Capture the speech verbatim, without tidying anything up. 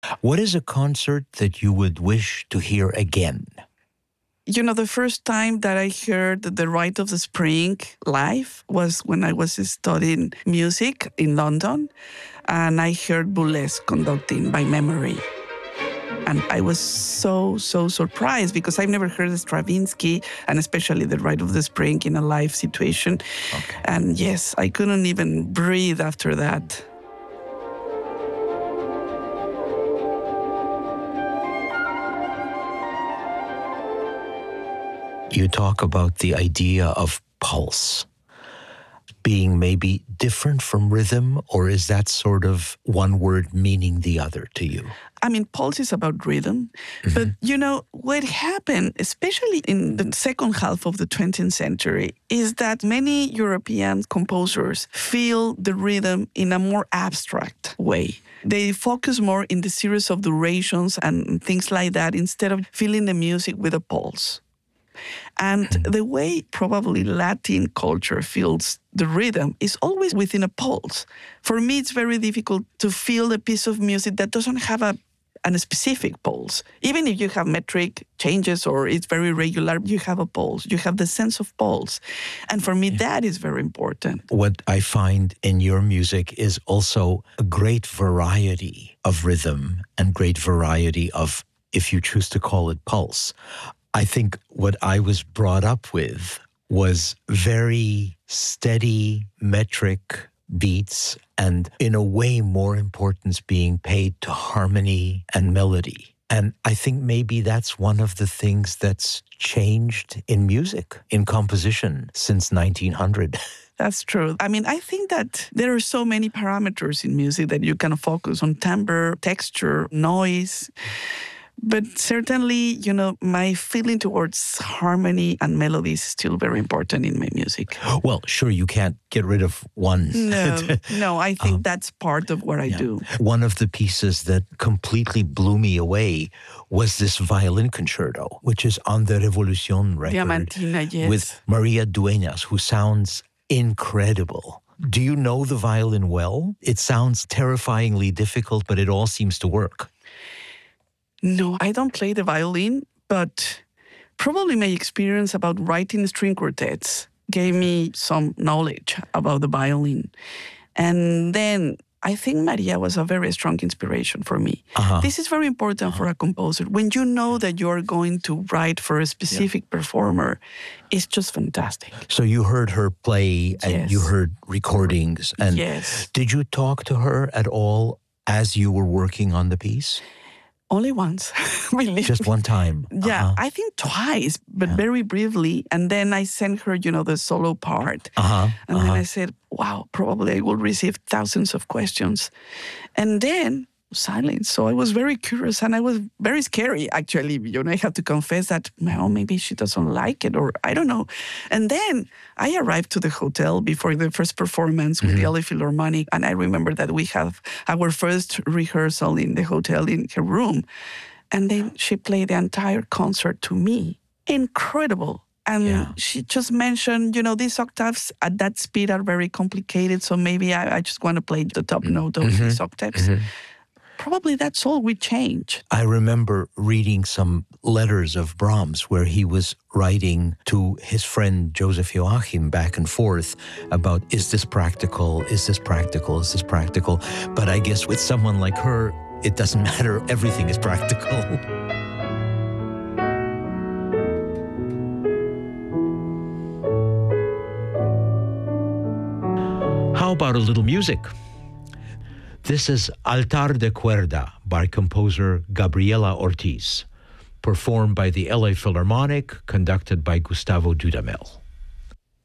What is a concert that you would wish to hear again? You know, the first time that I heard The Rite of the Spring live was when I was studying music in London, and I heard Boulez conducting by memory. And I was so, so surprised because I've never heard Stravinsky, and especially The Rite of the Spring in a live situation. Okay. And yes, I couldn't even breathe after that. You talk about the idea of pulse being maybe different from rhythm, or is that sort of one word meaning the other to you? I mean, pulse is about rhythm, mm-hmm. but you know, what happened, especially in the second half of the twentieth century, is that many European composers feel the rhythm in a more abstract way. They focus more in the series of durations and things like that instead of feeling the music with a pulse. And the way probably Latin culture feels the rhythm is always within a pulse. For me, it's very difficult to feel a piece of music that doesn't have a, a specific pulse. Even if you have metric changes or it's very regular, you have a pulse. You have the sense of pulse. And for me, yeah. that is very important. What I find in your music is also a great variety of rhythm and great variety of, if you choose to call it, pulse. I think what I was brought up with was very steady, metric beats, and in a way more importance being paid to harmony and melody. And I think maybe that's one of the things that's changed in music, in composition, since nineteen hundred. That's true. I mean, I think that there are so many parameters in music that you can focus on: timbre, texture, noise. But certainly, you know, my feeling towards harmony and melody is still very important in my music. Well, sure, you can't get rid of one. No, no, I think um, that's part of what I yeah. do. One of the pieces that completely blew me away was this violin concerto, which is on the Revolution record. Diamantina, yes. With Maria Dueñas, who sounds incredible. Do you know the violin well? It sounds terrifyingly difficult, but it all seems to work. No, I don't play the violin, but probably my experience about writing string quartets gave me some knowledge about the violin. And then I think Maria was a very strong inspiration for me. Uh-huh. This is very important uh-huh. for a composer. When you know that you're going to write for a specific yeah. performer, it's just fantastic. So you heard her play and yes. you heard recordings. And yes. Did you talk to her at all as you were working on the piece? Only once, really. Just one time? Yeah, uh-huh. I think twice, but yeah. very briefly. And then I sent her, you know, the solo part. Uh-huh. And uh-huh. then I said, wow, probably I will receive thousands of questions. And then silence. So I was very curious and I was very scary, actually. You know, I have to confess that, well, maybe she doesn't like it or I don't know. And then I arrived to the hotel before the first performance with mm-hmm. the L A Philharmonic. And I remember that we have our first rehearsal in the hotel in her room. And then she played the entire concert to me. Incredible. And yeah. she just mentioned, you know, these octaves at that speed are very complicated. So maybe I, I just want to play the top mm-hmm. note of mm-hmm. these octaves. Mm-hmm. Probably that's all we change. I remember reading some letters of Brahms where he was writing to his friend Joseph Joachim back and forth about, is this practical? Is this practical? Is this practical? But I guess with someone like her, it doesn't matter. Everything is practical. How about a little music? This is Altar de Cuerda by composer Gabriela Ortiz, performed by the L A Philharmonic, conducted by Gustavo Dudamel.